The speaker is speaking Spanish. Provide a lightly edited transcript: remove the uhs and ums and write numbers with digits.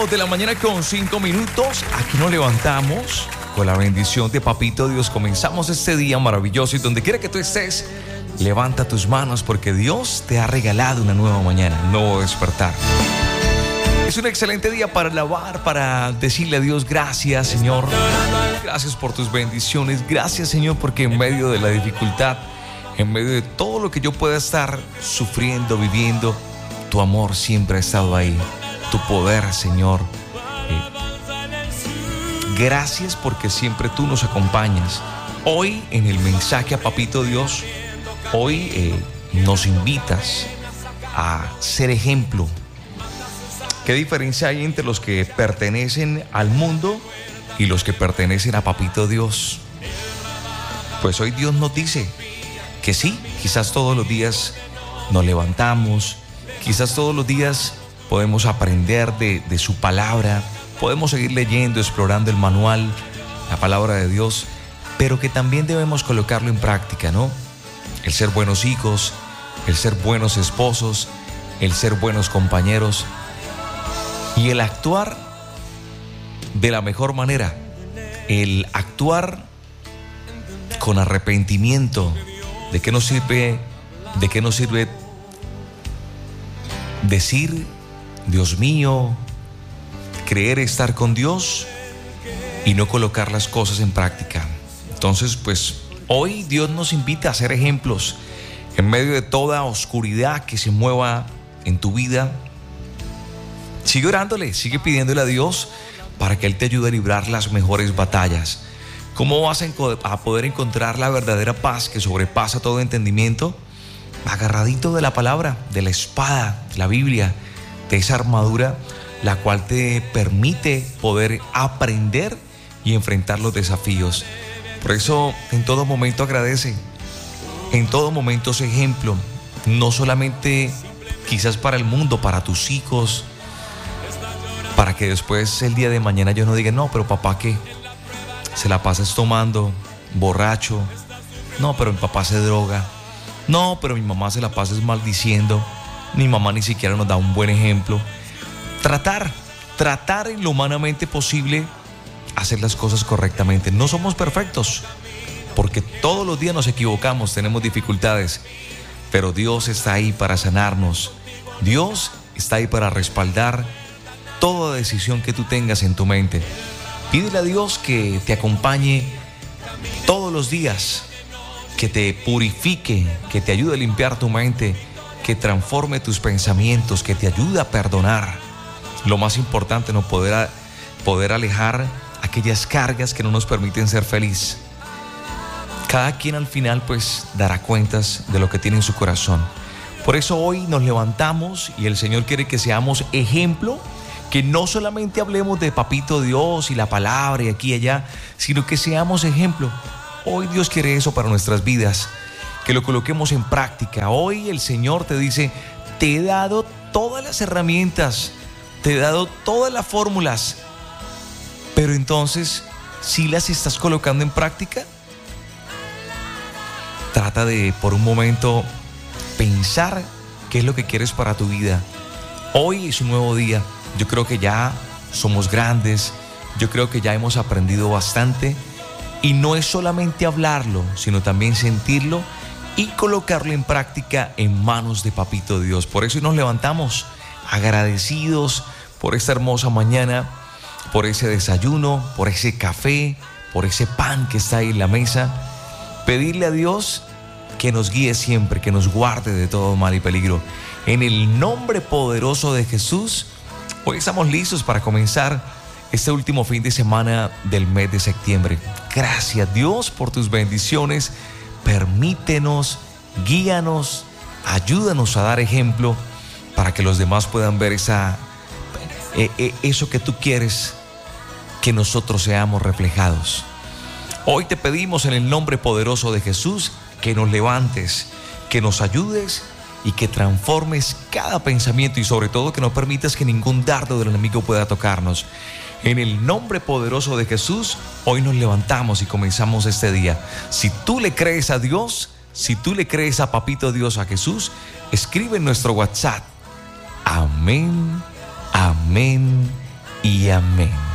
de la mañana con 5 minutos. Aquí nos levantamos con la bendición de Papito Dios. Comenzamos este día maravilloso y donde quiera que tú estés, levanta tus manos porque Dios te ha regalado una nueva mañana, un nuevo despertar. Es un excelente día para alabar, para decirle a Dios gracias, Señor. Gracias por tus bendiciones. Gracias, Señor, porque en medio de la dificultad, en medio de todo lo que yo pueda estar sufriendo, viviendo, tu amor siempre ha estado ahí. Tu poder, Señor. Gracias porque siempre tú nos acompañas. Hoy en el mensaje a Papito Dios, hoy nos invitas a ser ejemplo. ¿Qué diferencia hay entre los que pertenecen al mundo y los que pertenecen a Papito Dios? Pues hoy Dios nos dice que sí, quizás todos los días nos levantamos, quizás todos los días podemos aprender de su palabra, podemos seguir leyendo, explorando el manual, la palabra de Dios, pero que también debemos colocarlo en práctica, ¿no? El ser buenos hijos, el ser buenos esposos, el ser buenos compañeros y el actuar de la mejor manera, el actuar con arrepentimiento. ¿De qué nos sirve decir, Dios mío, creer estar con Dios y no colocar las cosas en práctica? Entonces, pues hoy Dios nos invita a ser ejemplos en medio de toda oscuridad que se mueva en tu vida. Sigue orándole, sigue pidiéndole a Dios para que Él te ayude a librar las mejores batallas. ¿Cómo vas a poder encontrar la verdadera paz que sobrepasa todo entendimiento? Agarradito de la palabra, de la espada, de la Biblia, de esa armadura, la cual te permite poder aprender y enfrentar los desafíos. Por eso, en todo momento agradece, en todo momento sé ejemplo, no solamente quizás para el mundo, para tus hijos, para que después el día de mañana yo no diga, no, pero papá, ¿qué? Se la pasas tomando, borracho. No, pero mi papá se droga. No, pero mi mamá se la pasa maldiciendo. Mi mamá ni siquiera nos da un buen ejemplo. Tratar en lo humanamente posible hacer las cosas correctamente. No somos perfectos, porque todos los días nos equivocamos, tenemos dificultades, pero Dios está ahí para sanarnos. Dios está ahí para respaldar toda decisión que tú tengas en tu mente. Pídele a Dios que te acompañe todos los días, que te purifique, que te ayude a limpiar tu mente, que transforme tus pensamientos, que te ayude a perdonar. Lo más importante, no poder alejar aquellas cargas que no nos permiten ser feliz. Cada quien al final pues dará cuentas de lo que tiene en su corazón. Por eso hoy nos levantamos y el Señor quiere que seamos ejemplo, que no solamente hablemos de Papito Dios y la palabra y aquí y allá, sino que seamos ejemplo. Hoy Dios quiere eso para nuestras vidas, que lo coloquemos en práctica. Hoy el Señor te dice, te he dado todas las herramientas, te he dado todas las fórmulas, pero entonces, ¿sí las estás colocando en práctica? Trata de, por un momento, pensar qué es lo que quieres para tu vida. Hoy es un nuevo día. Yo creo que ya somos grandes, yo creo que ya hemos aprendido bastante y no es solamente hablarlo, sino también sentirlo y colocarlo en práctica en manos de Papito Dios. Por eso nos levantamos agradecidos por esta hermosa mañana, por ese desayuno, por ese café, por ese pan que está ahí en la mesa. Pedirle a Dios que nos guíe siempre, que nos guarde de todo mal y peligro. En el nombre poderoso de Jesús, hoy estamos listos para comenzar este último fin de semana del mes de septiembre. Gracias Dios por tus bendiciones. Permítenos, guíanos, ayúdanos a dar ejemplo para que los demás puedan ver eso que tú quieres que nosotros seamos reflejados. Hoy te pedimos en el nombre poderoso de Jesús que nos levantes, que nos ayudes y que transformes cada pensamiento y sobre todo que no permitas que ningún dardo del enemigo pueda tocarnos. En el nombre poderoso de Jesús, hoy nos levantamos y comenzamos este día. Si tú le crees a Dios, si tú le crees a Papito Dios, a Jesús, escribe en nuestro WhatsApp. Amén, amén y amén.